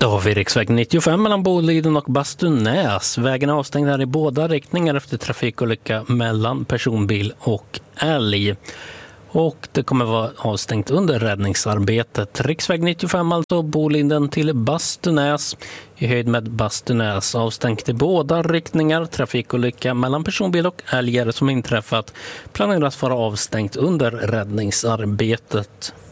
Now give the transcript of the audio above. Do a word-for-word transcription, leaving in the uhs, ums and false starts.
Då har vi riksväg nittiofem mellan Boliden och Bastunäs. Vägen är avstängd här i båda riktningar efter trafikolycka mellan personbil och älg. Och det kommer vara avstängt under räddningsarbetet. Riksväg nittiofem, alltså Boliden till Bastunäs. I höjd med Bastunäs avstängt i båda riktningar. Trafikolycka mellan personbil och älgar som inträffat planeras vara avstängt under räddningsarbetet.